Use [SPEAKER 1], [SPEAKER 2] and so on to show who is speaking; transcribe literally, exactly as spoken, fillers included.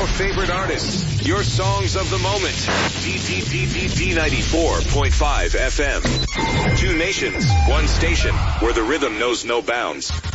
[SPEAKER 1] Your favorite artists, your songs of the moment. D D D D D ninety-four point five F M. Two nations, one station, where the rhythm knows no bounds.